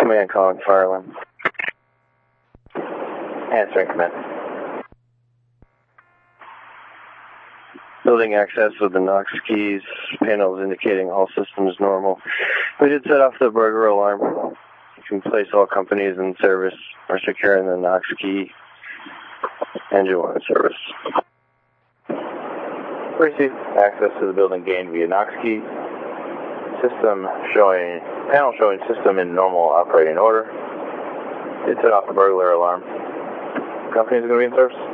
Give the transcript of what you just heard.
Command calling fire alarm. Answering command. Building access with the Knox keys. Panels indicating all systems normal. We did set off the burglar alarm. You can place all companies in service are securing the Knox key. Engine 1 in service. Received access to the building gained via Knox key. Panel showing system in normal operating order. Did set off the burglar alarm. Companies are going to be in service.